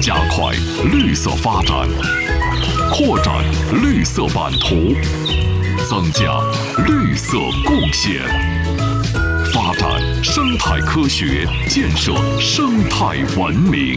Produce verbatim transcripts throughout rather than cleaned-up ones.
加快绿色发展，扩展绿色版图，增加绿色贡献，发展生态科学，建设生态文明。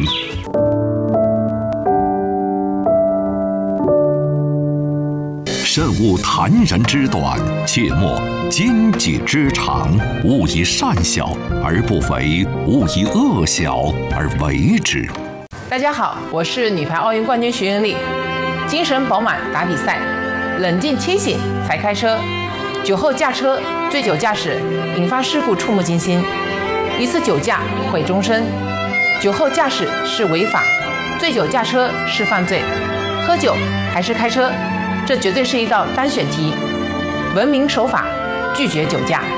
慎勿谄人之短，切莫奸己之长。勿以善小而不为，勿以恶小而为之。 大家好，我是女排奥运冠军徐云丽。精神饱满打比赛，冷静清醒才开车。酒后驾车、醉酒驾驶引发事故触目惊心，一次酒驾毁终身。酒后驾驶是违法，醉酒驾车是犯罪。喝酒还是开车？这绝对是一道单选题。文明守法，拒绝酒驾。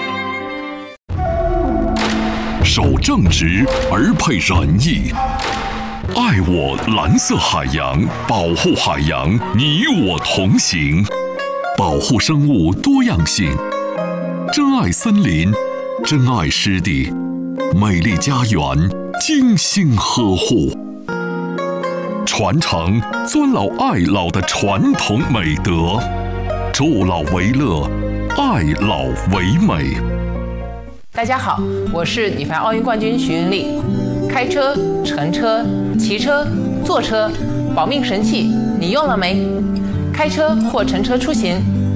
守正直而配仁义，爱我蓝色海洋，保护海洋，你我同行。保护生物多样性，珍爱森林，珍爱湿地，美丽家园，精心呵护。传承尊老爱老的传统美德，助老为乐，爱老为美。 大家好，我是女排奥运冠军徐云丽。开车、乘车、骑车、坐车，保命神器你用了没？开车或乘车出行，